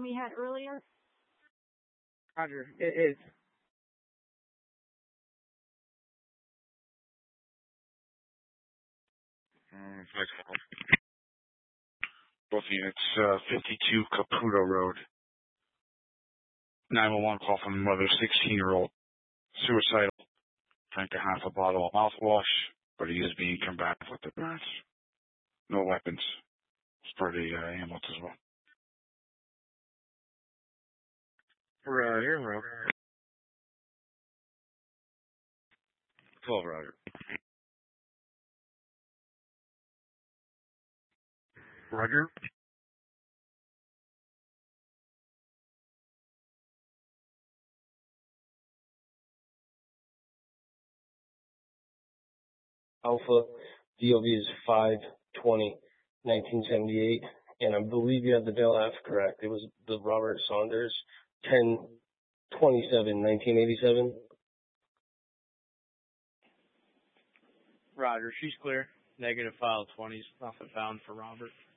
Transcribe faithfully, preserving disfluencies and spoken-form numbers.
we had earlier? Roger, it is. Um, Both units, uh, fifty-two Caputo Road. nine one one call from the mother, sixteen-year-old, suicidal. Drank a half a bottle of mouthwash, but he is being combative with the burns. No weapons. It's part of the uh, ambulance as well. Roger, Roger. twelve, Roger. Roger. Alpha, D O B is five twenty nineteen seventy-eight, and I believe you have the Dell F correct. It was the Robert Saunders, ten twenty-seven nineteen eighty-seven. Roger, she's clear. Negative file twenties, nothing found for Robert.